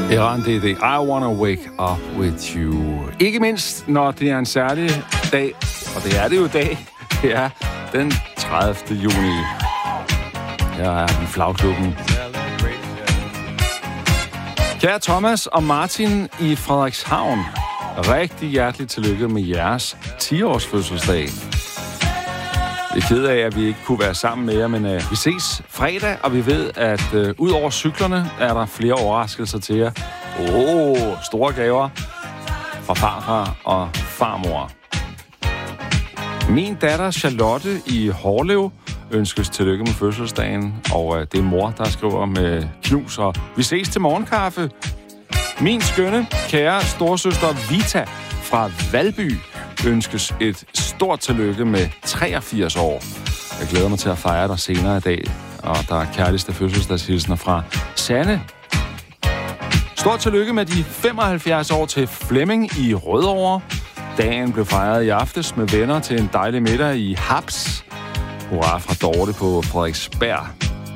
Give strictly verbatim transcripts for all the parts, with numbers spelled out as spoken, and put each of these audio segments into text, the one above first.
Iran, det er det. I Wanna Wake Up With You. Ikke mindst, når det er en særlig dag, og det er det jo i dag, det er den tredivte juni. Her er i Flagklubben. Kære Thomas og Martin i Frederikshavn, rigtig hjerteligt tillykke med jeres ti-års fødselsdag. Jeg er ked af, at vi ikke kunne være sammen med jer, men uh, vi ses fredag, og vi ved, at uh, ud over cyklerne er der flere overraskelser til jer. Åh, oh, store gaver fra farfar og farmor. Min datter Charlotte i Hårlev ønskes tillykke med fødselsdagen, og uh, det er mor, der skriver med knus, og vi ses til morgenkaffe. Min skønne, kære storsøster Vita fra Valby ønskes et stort tillykke med treogfirs år. Jeg glæder mig til at fejre dig senere i dag, og der er kærligste fødselsdagshilsner fra Sanne. Stort tillykke med de femoghalvfjerds år til Flemming i Rødovre. Dagen blev fejret i aftes med venner til en dejlig middag i Haps. Hurra fra Dorte på Frederiksberg.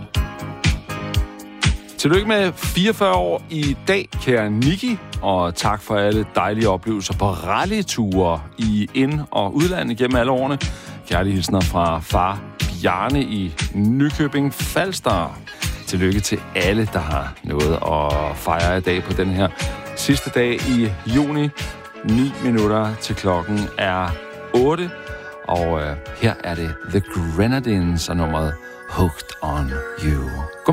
Tillykke med fireogfyrre år i dag, kære Niki, og tak for alle dejlige oplevelser på rallyture i ind- og udlandet gennem alle årene. Kærlige hilsner fra far Bjarne i Nykøbing Falster. Tillykke til alle, der har noget at fejre i dag på den her sidste dag i juni. ni minutter til klokken er otte, og øh, her er det The Grenadines og nummeret Hooked on You.